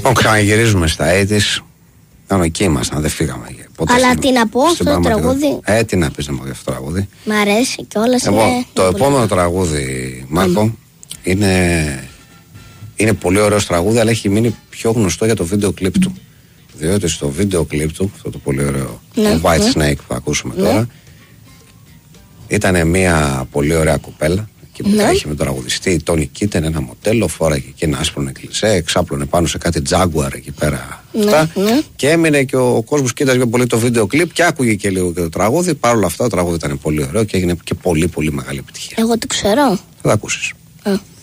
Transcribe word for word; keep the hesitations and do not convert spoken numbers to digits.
Λοιπόν, ξαναγυρίζουμε στα ογδόντα. Κάνω εκεί ήμασταν, δεν φύγαμε. Ποτέ Αλλά στην, τι να πω αυτό το τραγούδι. Ε, τι να πεις να πω για αυτό το τραγούδι. Μ' αρέσει κιόλας. Λοιπόν, είναι το πολύ επόμενο τραγούδι, Μάρκο, mm. είναι, είναι πολύ ωραίο τραγούδι, αλλά έχει μείνει πιο γνωστό για το βίντεο κλιπ του. Διότι στο βίντεο κλιπ του, αυτό το πολύ ωραίο ναι, White ναι. Snake που ακούσουμε ναι. τώρα, ήταν μια πολύ ωραία κουπέλα. Και που ναι. είχε με τον τραγουδιστή η Τόνι Κίτεν, ένα μοντέλο, φόραγε και ένα άσπρο νεκλισέ, εξάπλωνε πάνω σε κάτι Jaguar εκεί πέρα. Ναι, αυτά. Ναι. Και έμεινε και ο κόσμος κοίταζε πολύ το βίντεο κλιπ και άκουγε και λίγο και το τραγούδι. Παρ' όλα αυτά το τραγούδι ήταν πολύ ωραίο και έγινε και πολύ πολύ μεγάλη επιτυχία. Εγώ το ξέρω. Θα το ακούσεις. Α.